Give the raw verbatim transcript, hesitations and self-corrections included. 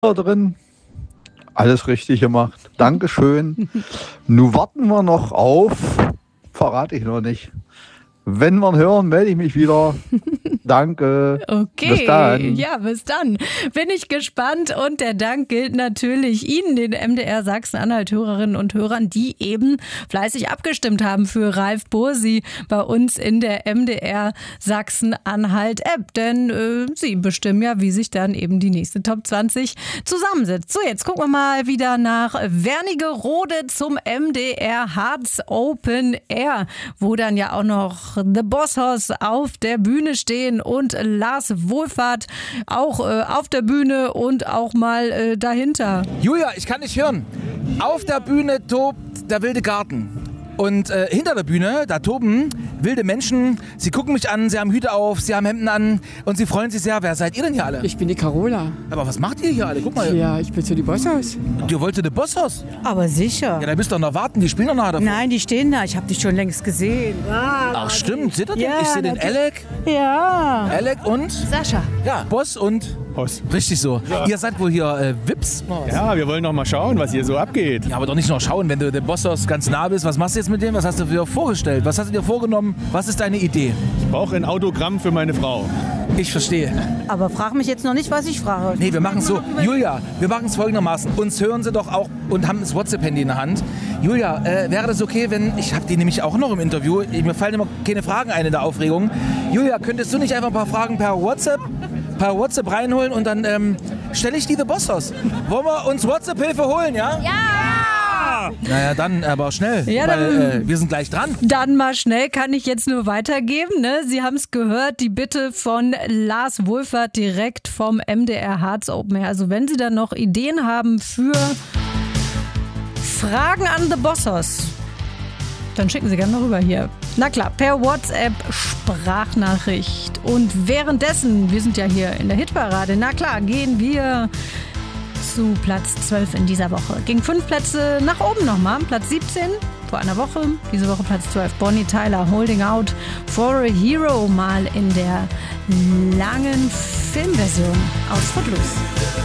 drin. Alles richtig gemacht. Dankeschön. Nun warten wir noch auf, verrate ich noch nicht. Wenn wir ihn hören, melde ich mich wieder. Danke. Okay, bis dann. Ja, bis dann. Bin ich gespannt und der Dank gilt natürlich Ihnen, den M D R Sachsen-Anhalt-Hörerinnen und Hörern, die eben fleißig abgestimmt haben für Ralf Bursi bei uns in der M D R Sachsen-Anhalt-App. Denn äh, Sie bestimmen ja, wie sich dann eben die nächste Top zwanzig zusammensetzt. So, jetzt gucken wir mal wieder nach Wernigerode zum M D R Harz Open Air, wo dann ja auch noch The Bossos auf der Bühne stehen und Lars Wohlfahrt auch äh, auf der Bühne und auch mal äh, dahinter. Julia, ich kann nicht hören. Auf der Bühne tobt der wilde Garten. Und äh, hinter der Bühne, da toben wilde Menschen. Sie gucken mich an, sie haben Hüte auf, sie haben Hemden an und sie freuen sich sehr. Wer seid ihr denn hier alle? Ich bin die Carola. Aber was macht ihr hier alle? Guck mal. Ja, ich bin zu die Bossos. Und ihr wolltet die Bossos? Aber sicher. Ja, da müsst ihr noch warten, die spielen doch nachher davor. Nein, die stehen da. Ich habe die schon längst gesehen. Ah, Ach stimmt, seht ihr den? Ja, Ich sehe den natürlich. Alec. Ja. Alec und? Sascha. Ja, Boss und? Hoss. Richtig so. Ihr seid wohl hier äh, Vips? Ja, wir wollen noch mal schauen, was hier so abgeht. Ja, aber doch nicht nur schauen, wenn du der Bossos ganz nah bist. Was machst du jetzt mit dem? Was hast du dir vorgestellt? Was hast du dir vorgenommen? Was ist deine Idee? Ich brauche ein Autogramm für meine Frau. Ich verstehe. Aber frag mich jetzt noch nicht, was ich frage. Nee, wir machen es so. Julia, wir machen es folgendermaßen. Uns hören sie doch auch und haben das WhatsApp-Handy in der Hand. Julia, äh, wäre das okay, wenn... Ich habe die nämlich auch noch im Interview. Mir fallen immer keine Fragen ein in der Aufregung. Julia, könntest du nicht einfach ein paar Fragen per WhatsApp, per WhatsApp reinholen und dann ähm, stelle ich die The Bossos. Wollen wir uns WhatsApp-Hilfe holen, ja? Ja! Naja, dann aber schnell, Ja, weil dann- äh, wir sind gleich dran. Dann mal schnell, kann ich jetzt nur weitergeben. Ne? Sie haben es gehört, die Bitte von Lars Wohlfahrt direkt vom M D R Harz Open Air. Also wenn Sie dann noch Ideen haben für Fragen an The Bossos, dann schicken Sie gerne mal rüber hier. Na klar, per WhatsApp Sprachnachricht. Und währenddessen, wir sind ja hier in der Hitparade, na klar, gehen wir zu Platz zwölf in dieser Woche. Ging fünf Plätze nach oben nochmal. Platz siebzehn vor einer Woche. Diese Woche Platz zwölf. Bonnie Tyler, Holding Out for a Hero, mal in der langen Filmversion aus Footloose.